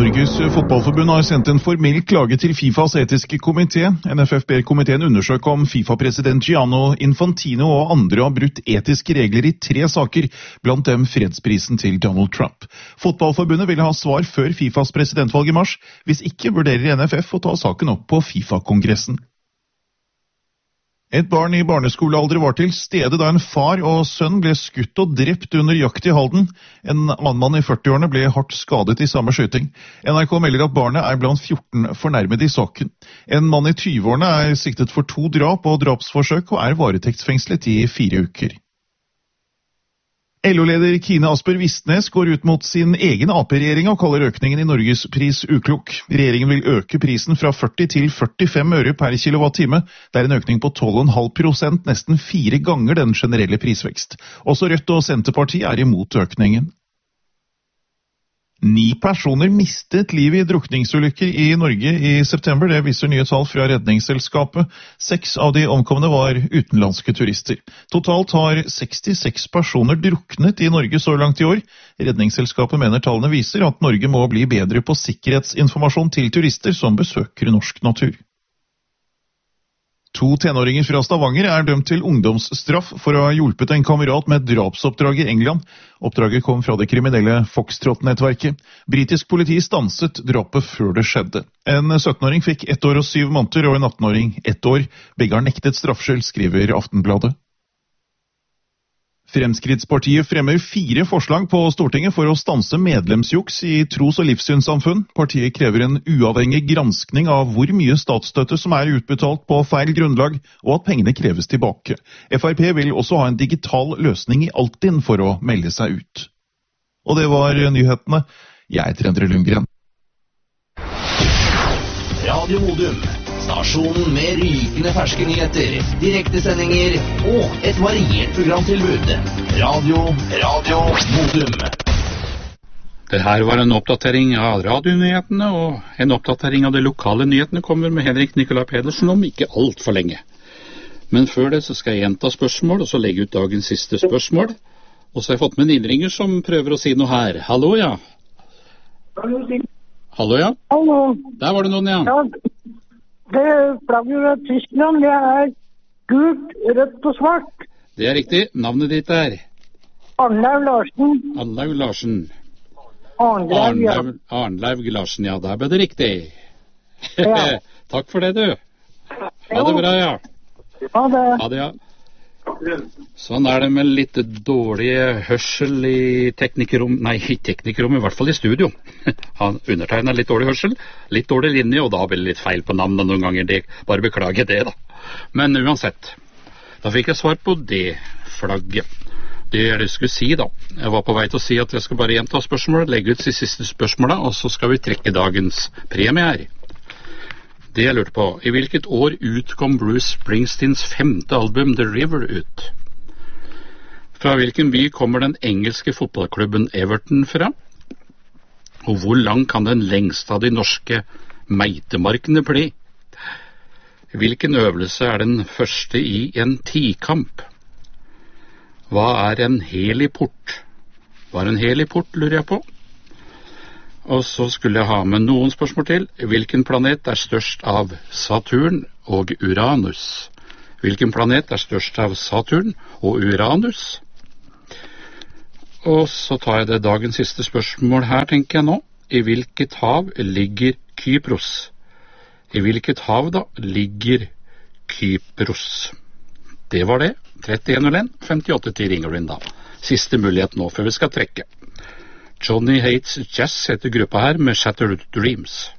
Norges fotballforbund har sendt en formell klage til FIFAs etiske komité. NFF ber komiteen undersøke om FIFA-president Gianni Infantino og andre har brutt etiske regler i 3 saker, blant dem fredsprisen til Donald Trump. Fotballforbundet vil ha svar før FIFAs presidentvalg i mars. Hvis ikke vurderer NFF å ta saken opp på FIFA-kongressen. Et barn i barneskolealder var til stede da en far og sønn ble skutt og drept under jakt i Halden. En mann i 40-årene ble hardt skadet i samme skyting. NRK melder at barnet er blant 14 fornærmede i saken. En mann i 20-årene er siktet for 2 drap og drapsforsøk og er varetektsfengslet i 4 uker. LO-leder Kine Asper Vistnes går ut mot sin egen AP-regjering og kaller økningen i Norges pris uklok. Regjeringen vil øke prisen fra 40 til 45 øre per kilowattime. Det er en økning på 12,5%, nesten 4 ganger den generelle prisvekst. Også Rødt og Senterpartiet er imot økningen. 9 personer mistet livet i drukningsulykker i Norge i september, det viser nye tall fra Redningsselskapet. 6 av de omkomne var utenlandske turister. Totalt har 66 personer druknet i Norge så langt i år. Redningsselskapet mener tallene viser at Norge må bli bedre på sikkerhetsinformasjon til turister som besøker norsk natur. 2 tenåringer fra Stavanger er dømt til ungdomsstraff for å ha hjulpet en kamerat med et drapsoppdrag i England. Oppdraget kom fra det kriminelle Foxtrot-nettverket. Britisk politi stanset drapet før det skjedde. En 17-åring fikk 1 år og 7 måneder, og en 18-åring 1 år. Begge har nektet straffskyld, skriver Aftenbladet. Fremskrittspartiet fremmer 4 forslag på Stortinget for å stanse medlemsjuks i tros- og livssynssamfunn. Partiet krever en uavhengig granskning av hvor mye statsstøtte som er utbetalt på feil grunnlag, og at pengene kreves tilbake. Frp vil også ha en digital løsning i Altinn for å melde seg ut. Og det var nyhetene. Jeg heter Endre Lundgren. Radio Modum. Stasjonen med rykende ferske nyheter, direktesendinger og et variert programtilbud. Radio Modum. Det her var en oppdatering av radionyhetene, og en oppdatering av de lokale nyhetene kommer med Henrik Nikolai Pedersen om ikke alt for lenge. Men før det så skal jeg gjenta spørsmål, og så legge ut dagens siste spørsmål. Og så har jeg fått med en innringer som prøver å si noe her. Hallo, ja. Hallo, ja. Hallo. Der var det noen, ja. Ja. Det flagget ved Tyskland, det er gult, rødt og svart. Det er riktig. Navnet ditt er? Arnlaug Larsen. Arnlaug Larsen. Arnlaug Larsen, ja. Der ble det riktig. Ja. Takk for det, du. Ha det bra, ja. Ha det. Ha det, ja. Sånn er det med litt dårlig hørsel i teknikerrommet, nei, i teknikerrommet, i hvert fall i studio. Han undertegner litt dårlig hørsel, litt dårlig linje, og da blir det litt feil på navnet noen ganger. Det, bare beklager det, da. Men uansett, da fikk jeg svar på det flagget. Det jeg skulle si, da. Jeg var på vei til å si at jeg skal bare gjenta spørsmålet, legge ut de siste spørsmålene, og så skal vi trekke dagens premie her. Det jeg lurte på, i hvilket år utkom Bruce Springsteens 5. album The River ut? Fra hvilken by kommer den engelske fotballklubben Everton fra? Og hvor lang kan den lengste av de norske meitemarkene bli? Hvilken øvelse er den første i en tikamp? Hva er en heliport? Hva er en heliport, lurer jeg på? Og så skulle jeg ha med noen spørsmål til. Hvilken planet er størst av Saturn og Uranus? Hvilken planet er størst av Saturn og Uranus? Og så tar jeg det dagens siste spørsmål her, tenker jeg nå. I hvilket hav ligger Kypros? I hvilket hav da ligger Kypros? Det var det. 3101 58 til Ringerin da. Siste mulighet nå før vi skal trekke. Johnny Hates Jazz heter gruppa her med Shattered Dreams.